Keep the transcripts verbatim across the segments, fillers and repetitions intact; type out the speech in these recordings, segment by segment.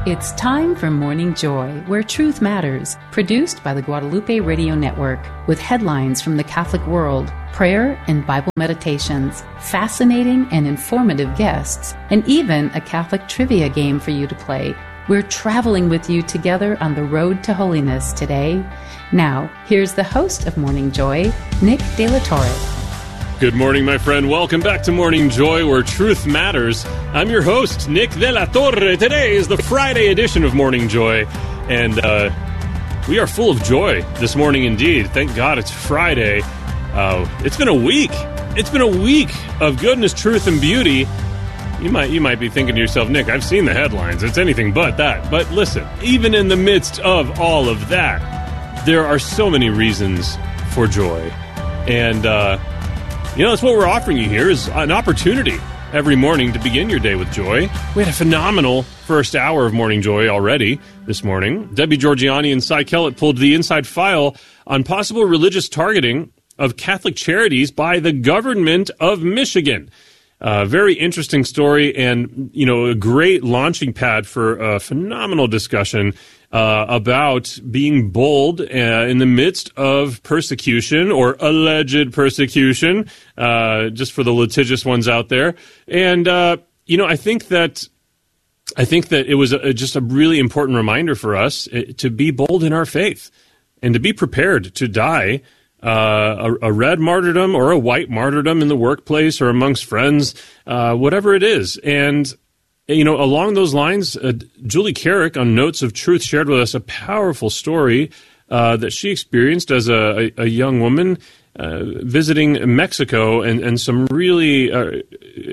It's time for Morning Joy, where truth matters, produced by the Guadalupe Radio Network, with headlines from the Catholic world, prayer and Bible meditations, fascinating and informative guests, and even a Catholic trivia game for you to play. We're traveling with you together on the road to holiness today. Now, here's the host of Morning Joy, Nick De La Torre. Good morning, my friend. Welcome back to Morning Joy, where truth matters. I'm your host, Nick De La Torre. Today is the Friday edition of Morning Joy, and uh, we are full of joy this morning indeed. Thank God it's Friday. Uh, it's been a week. It's been a week of goodness, truth, and beauty. You might you might be thinking to yourself, Nick, I've seen the headlines. It's anything but that. But listen, even in the midst of all of that, there are so many reasons for joy. And, uh, you know, that's what we're offering you here is an opportunity every morning to begin your day with joy. We had a phenomenal first hour of Morning Joy already this morning. Debbie Georgiani and Cy Kellett pulled the inside file on possible religious targeting of Catholic charities by the government of Michigan. Uh, very interesting story and, you know, a great launching pad for a phenomenal discussion uh, about being bold uh, in the midst of persecution or alleged persecution, uh, just for the litigious ones out there. And, uh, you know, I think that I think that it was a, just a really important reminder for us to be bold in our faith and to be prepared to die Uh, a, a red martyrdom or a white martyrdom in the workplace or amongst friends, uh, whatever it is. And, you know, along those lines, uh, Julie Carrick on Notes of Truth shared with us a powerful story uh, that she experienced as a, a, a young woman uh, visiting Mexico and, and some really uh,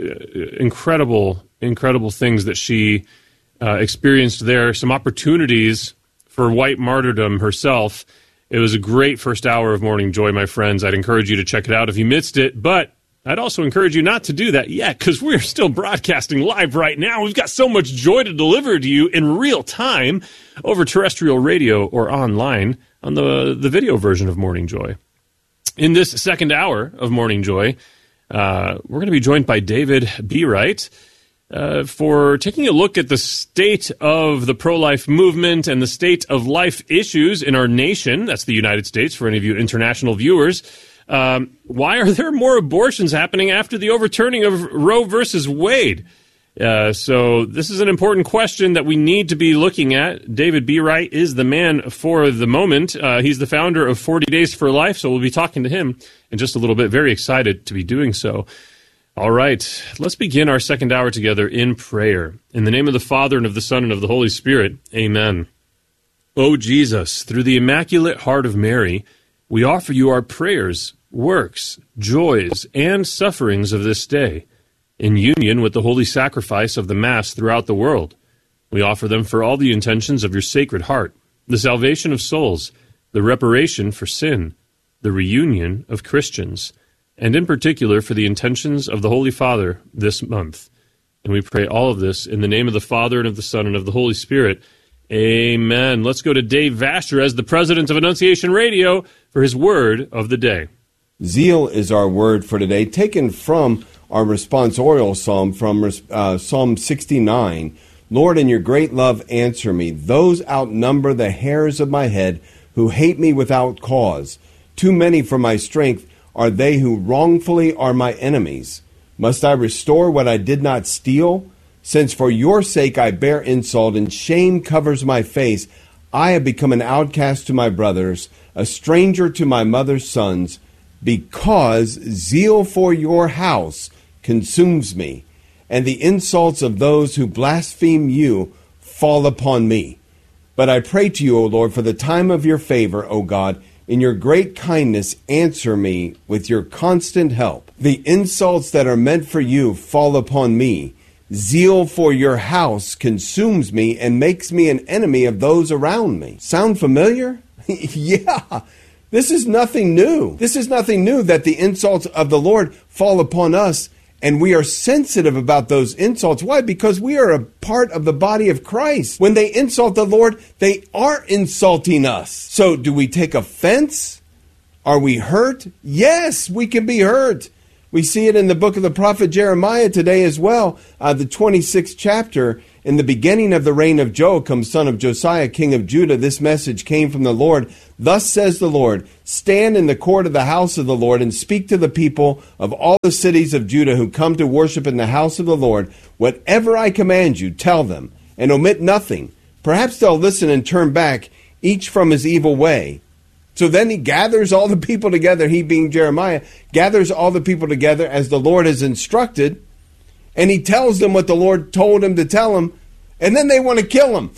incredible, incredible things that she uh, experienced there, some opportunities for white martyrdom herself. It was a great first hour of Morning Joy, my friends. I'd encourage you to check it out if you missed it, but I'd also encourage you not to do that yet because we're still broadcasting live right now. We've got so much joy to deliver to you in real time over terrestrial radio or online on the, the video version of Morning Joy. In this second hour of Morning Joy, uh, we're going to be joined by David B. Wright. Uh, for taking a look at the state of the pro-life movement and the state of life issues in our nation. That's the United States, for any of you international viewers. Um, why are there more abortions happening after the overturning of Roe versus Wade? Uh, so this is an important question that we need to be looking at. David B. Wright is the man for the moment. Uh, he's the founder of forty days for life, so we'll be talking to him in just a little bit. Very excited to be doing so. All right, let's begin our second hour together in prayer. In the name of the Father, and of the Son, and of the Holy Spirit, amen. O Jesus, through the Immaculate Heart of Mary, we offer you our prayers, works, joys, and sufferings of this day, in union with the holy sacrifice of the Mass throughout the world. We offer them for all the intentions of your Sacred Heart, the salvation of souls, the reparation for sin, the reunion of Christians, and in particular for the intentions of the Holy Father this month. And we pray all of this in the name of the Father, and of the Son, and of the Holy Spirit. Amen. Let's go to Dave Vasher as the president of Annunciation Radio for his word of the day. Zeal is our word for today, taken from our responsorial psalm from uh, Psalm sixty-nine. Lord, in your great love, answer me. Those outnumber the hairs of my head who hate me without cause. Too many for my strength are they who wrongfully are my enemies. Must I restore what I did not steal? Since for your sake I bear insult and shame covers my face, I have become an outcast to my brothers, a stranger to my mother's sons, because zeal for your house consumes me, and the insults of those who blaspheme you fall upon me. But I pray to you, O Lord, for the time of your favor, O God, in your great kindness, answer me with your constant help. The insults that are meant for you fall upon me. Zeal for your house consumes me and makes me an enemy of those around me. Sound familiar? Yeah, this is nothing new. This is nothing new that the insults of the Lord fall upon us, and we are sensitive about those insults. Why? Because we are a part of the body of Christ. When they insult the Lord, they are insulting us. So do we take offense? Are we hurt? Yes, we can be hurt. We see it in the book of the prophet Jeremiah today as well, uh, the twenty-sixth chapter. In the beginning of the reign of Joachim, son of Josiah, king of Judah, this message came from the Lord. Thus says the Lord, stand in the court of the house of the Lord and speak to the people of all the cities of Judah who come to worship in the house of the Lord. Whatever I command you, tell them, and omit nothing. Perhaps they'll listen and turn back, each from his evil way. So then he gathers all the people together, he being Jeremiah, gathers all the people together as the Lord has instructed, and he tells them what the Lord told him to tell them, and then they want to kill him.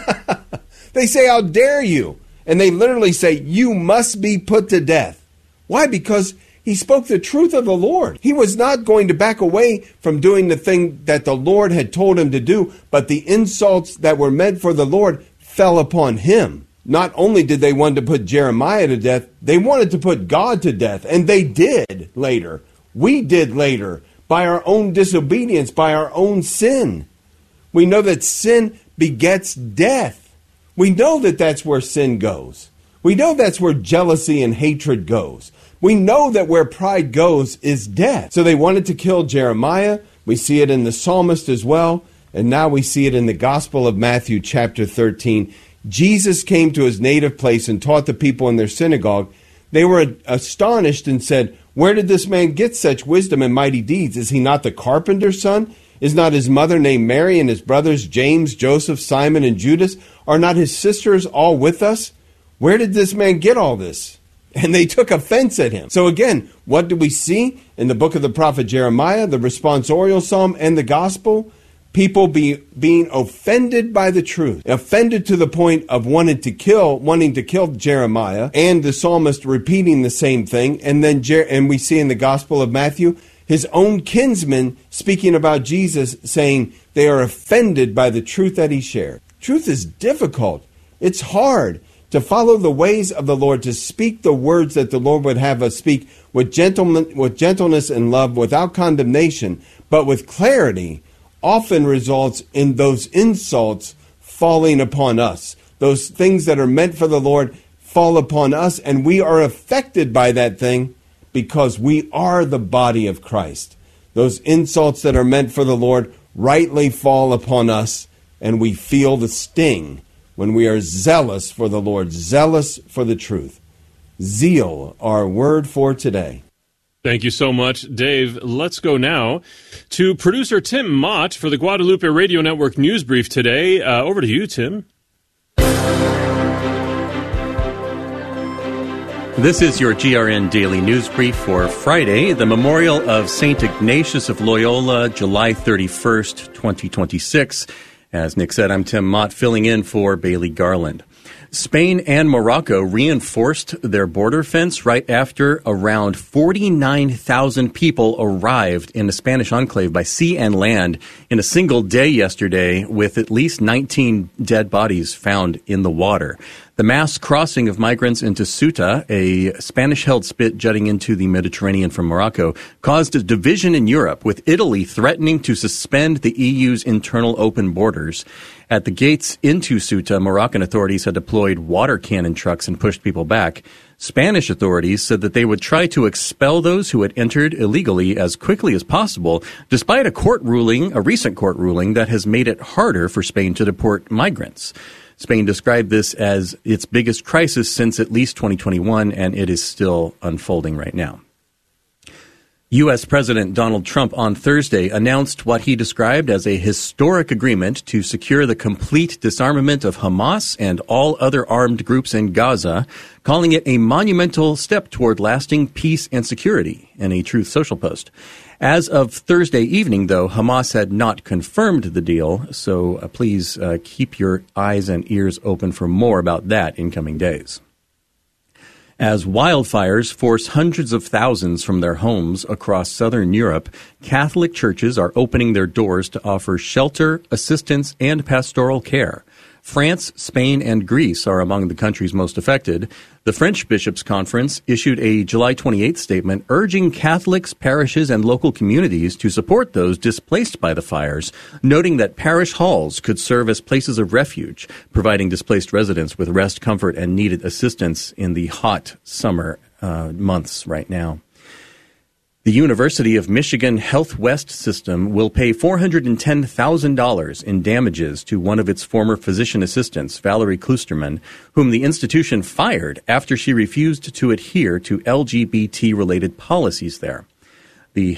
They say, how dare you? And they literally say, you must be put to death. Why? Because he spoke the truth of the Lord. He was not going to back away from doing the thing that the Lord had told him to do, but the insults that were meant for the Lord fell upon him. Not only did they want to put Jeremiah to death, they wanted to put God to death, and they did later. We did later, by our own disobedience, by our own sin. We know that sin begets death. We know that that's where sin goes. We know that's where jealousy and hatred goes. We know that where pride goes is death. So they wanted to kill Jeremiah. We see it in the psalmist as well. And now we see it in the Gospel of Matthew chapter thirteen. Jesus came to his native place and taught the people in their synagogue. They were astonished and said, where did this man get such wisdom and mighty deeds? Is he not the carpenter's son? Is not his mother named Mary and his brothers James, Joseph, Simon, and Judas? Are not his sisters all with us? Where did this man get all this? And they took offense at him. So again, what do we see in the book of the prophet Jeremiah, the responsorial psalm, and the gospel? People be, being offended by the truth, offended to the point of wanting to kill, wanting to kill Jeremiah, and the psalmist repeating the same thing. And then, Jer- and we see in the Gospel of Matthew, his own kinsmen speaking about Jesus, saying they are offended by the truth that he shared. Truth is difficult. It's hard to follow the ways of the Lord, to speak the words that the Lord would have us speak with gentleman, with gentleness and love, without condemnation, but with clarity. Often results in those insults falling upon us. Those things that are meant for the Lord fall upon us, and we are affected by that thing because we are the body of Christ. Those insults that are meant for the Lord rightly fall upon us, and we feel the sting when we are zealous for the Lord, zealous for the truth. Zeal, our word for today. Thank you so much, Dave. Let's go now to producer Tim Mott for the Guadalupe Radio Network News Brief today. Uh, over to you, Tim. This is your G R N Daily News Brief for Friday, the memorial of Saint Ignatius of Loyola, July thirty-first, twenty twenty-six. As Nick said, I'm Tim Mott, filling in for Bailey Garland. Spain and Morocco reinforced their border fence right after around forty-nine thousand people arrived in the Spanish enclave by sea and land in a single day yesterday, with at least nineteen dead bodies found in the water. The mass crossing of migrants into Ceuta, a Spanish-held spit jutting into the Mediterranean from Morocco, caused a division in Europe, with Italy threatening to suspend the E U's internal open borders. At the gates into Ceuta, Moroccan authorities had deployed water cannon trucks and pushed people back. Spanish authorities said that they would try to expel those who had entered illegally as quickly as possible, despite a court ruling, a recent court ruling, that has made it harder for Spain to deport migrants. Spain described this as its biggest crisis since at least twenty twenty-one, and it is still unfolding right now. U S. President Donald Trump on Thursday announced what he described as a historic agreement to secure the complete disarmament of Hamas and all other armed groups in Gaza, calling it a monumental step toward lasting peace and security in a Truth Social post. As of Thursday evening, though, Hamas had not confirmed the deal, so uh, please uh, keep your eyes and ears open for more about that in coming days. As wildfires force hundreds of thousands from their homes across southern Europe, Catholic churches are opening their doors to offer shelter, assistance, and pastoral care. France, Spain, and Greece are among the countries most affected. The French Bishops' Conference issued a July twenty-eighth statement urging Catholics, parishes, and local communities to support those displaced by the fires, noting that parish halls could serve as places of refuge, providing displaced residents with rest, comfort, and needed assistance in the hot summer uh, months right now. The The University of Michigan Health West system will pay four hundred ten thousand dollars in damages to one of its former physician assistants, Valerie Klusterman, whom the institution fired after she refused to adhere to L G B T-related policies there.